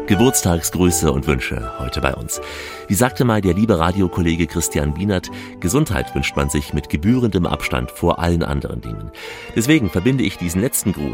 Geburtstagsgrüße und Wünsche heute bei uns. Wie sagte mal der liebe Radiokollege Christian Bienert, Gesundheit wünscht man sich mit gebührendem Abstand vor allen anderen Dingen. Deswegen verbinde ich diesen letzten Gruß